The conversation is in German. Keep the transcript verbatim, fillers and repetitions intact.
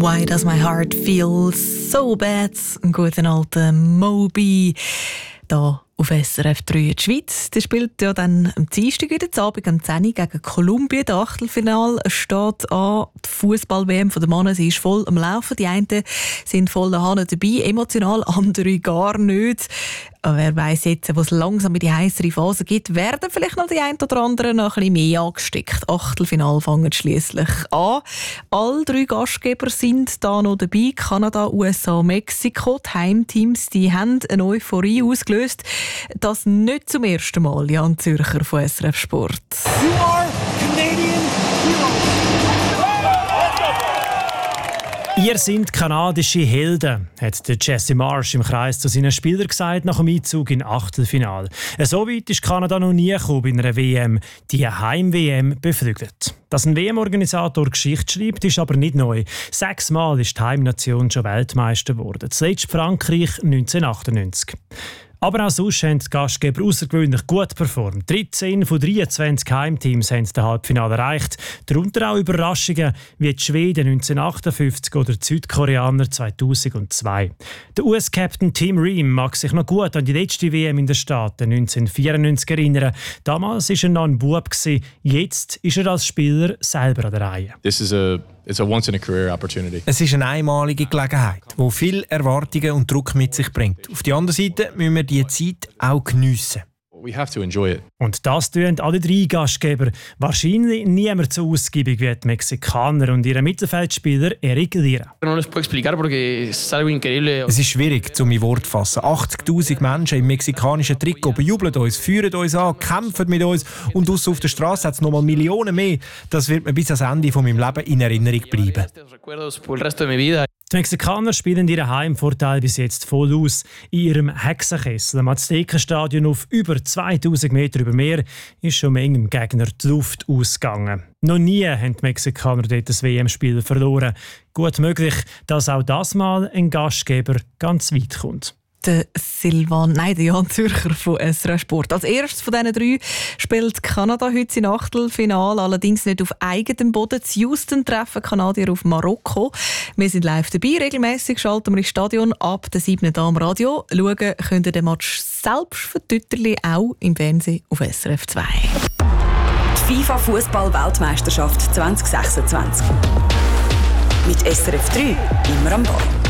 Why does my heart feel so bad? Einen guten alten Moby. Da auf S R F drei. Die Schweiz die spielt ja dann am Dienstag wieder zu Abend am zehn Uhr gegen Kolumbien. Das Achtelfinale steht an. Die Fußball-W M der Männer ist voll am Laufen. Die einen sind voll daheim dabei, emotional, andere gar nicht. Aber wer weiss jetzt, wo es langsam in die heissere Phase gibt, werden vielleicht noch die einen oder anderen noch ein bisschen mehr angesteckt. Achtelfinale fangen schliesslich an. Alle drei Gastgeber sind da noch dabei. Kanada, U S A, Mexiko. Die Heimteams die haben eine Euphorie ausgelöst. Das nicht zum ersten Mal. Jan Zürcher von S R F Sport. You are Canadian heroes. Ihr seid kanadische Helden, hat Jesse Marsh im Kreis zu seinen Spielern gesagt nach dem Einzug in Achtelfinale. So weit ist Kanada noch nie gekommen bei einer W M, die Heim-W M beflügelt. Dass ein W M-Organisator Geschichte schreibt, ist aber nicht neu. Sechsmal ist die Heimnation schon Weltmeister geworden. Zuletzt Frankreich neunzehnhundertachtundneunzig. Aber auch sonst haben die Gastgeber außergewöhnlich gut performt. dreizehn von dreiundzwanzig Heimteams haben das Halbfinale erreicht. Darunter auch Überraschungen wie die Schweden neunzehnhundertachtundfünfzig oder die Südkoreaner zweitausendzwei. Der U S-Captain Tim Ream mag sich noch gut an die letzte W M in den Staaten neunzehnhundertvierundneunzig erinnern. Damals war er noch ein Bub, jetzt ist er als Spieler selber an der Reihe. This is a It's a once-in-a-career opportunity. Es ist eine einmalige Gelegenheit, die viele Erwartungen und Druck mit sich bringt. Auf der anderen Seite müssen wir diese Zeit auch geniessen. We have to enjoy it. Und das tun alle drei Gastgeber. Wahrscheinlich niemand so ausgiebig wie die Mexikaner und ihre Mittelfeldspieler Eric Lira. Es ist schwierig, um mein Wort zu fassen. achtzigtausend Menschen im mexikanischen Trikot bejubeln uns, führen uns an, kämpfen mit uns und draussen auf der Straße hat es noch mal Millionen mehr. Das wird mir bis ans Ende von meinem Leben in Erinnerung bleiben. Die Mexikaner spielen ihren Heimvorteil bis jetzt voll aus. In ihrem Hexenkessel am Aztekenstadion auf über zweitausend Meter über Meer ist schon manchem Gegner die Luft ausgegangen. Noch nie haben die Mexikaner dort das W M-Spiel verloren. Gut möglich, dass auch das Mal ein Gastgeber ganz weit kommt. Der Silvan, nein, der Jan Zürcher von S R F Sport. Als erstes von diesen drei spielt Kanada heute im Achtelfinale, allerdings nicht auf eigenem Boden. In Houston treffen Kanadier auf Marokko. Wir sind live dabei, regelmäßig schalten wir ins Stadion ab der siebten am Radio. Schauen könnt ihr den Match selbst für Tütterli auch im Fernsehen auf S R F zwei. Die FIFA-Fußball-Weltmeisterschaft zwanzig sechsundzwanzig. Mit S R F drei immer am Ball.